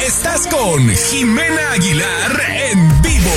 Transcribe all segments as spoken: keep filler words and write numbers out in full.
Estás con Jimena Aguilar en vivo.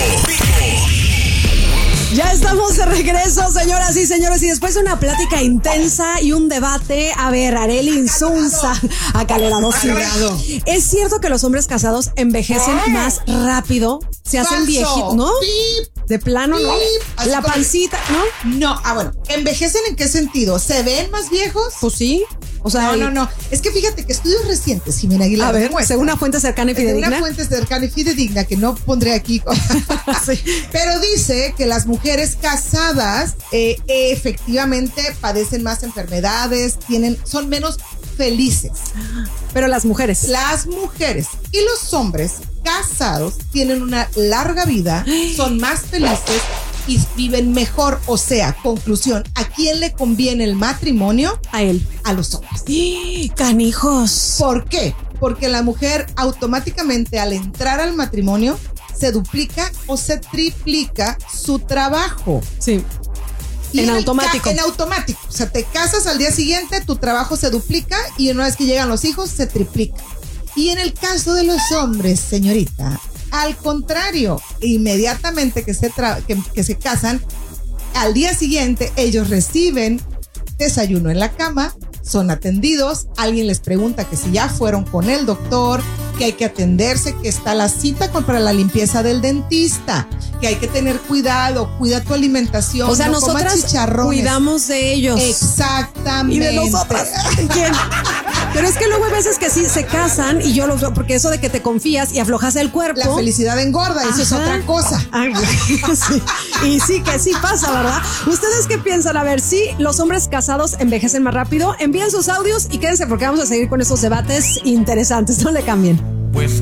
Ya estamos de regreso, señoras y señores, y después de una plática intensa y un debate, a ver, Arely Insunza, acalorado, acalorado. ¿Es cierto que los hombres casados envejecen ¡Eh! más rápido? Se hacen Falso. viejitos, ¿no? Pip, de plano, pip. ¿no? Así La pancita, ¿no? No, ah, bueno, ¿envejecen en qué sentido? ¿Se ven más viejos? Pues sí. O sea, no, no, no. Es que fíjate que estudios recientes, Jimena Aguilar, a ver, demuestran, según una fuente cercana y fidedigna. Según una fuente cercana y fidedigna que no pondré aquí. Sí. Pero dice que las mujeres casadas eh, efectivamente padecen más enfermedades, tienen, son menos felices. Pero las mujeres. Las mujeres y los hombres casados tienen una larga vida, son más felices y viven mejor. O sea, conclusión, ¿a quién le conviene el matrimonio? A él. A los hombres. ¡Sí! ¡Canijos! ¿Por qué? Porque la mujer automáticamente al entrar al matrimonio se duplica o se triplica su trabajo. Sí. Y en, en automático. En automático. O sea, te casas al día siguiente, tu trabajo se duplica y una vez que llegan los hijos se triplica. Y en el caso de los hombres, señorita, al contrario, inmediatamente que se, tra- que, que se casan, al día siguiente ellos reciben desayuno en la cama, son atendidos, alguien les pregunta que si ya fueron con el doctor, que hay que atenderse, que está la cita para la limpieza del dentista, que hay que tener cuidado, cuida tu alimentación. O sea, no nosotras cuidamos de ellos. Exactamente. Y de nosotras. ¿Quién? Pero es que luego hay veces que sí se casan y yo lo veo, porque eso de que te confías y aflojas el cuerpo. La felicidad engorda, eso Ajá. es otra cosa. Ay, sí. Y sí que sí pasa, ¿verdad? ¿Ustedes qué piensan? A ver, si los hombres casados envejecen más rápido, envíen sus audios y quédense porque vamos a seguir con esos debates interesantes. No le cambien. Pues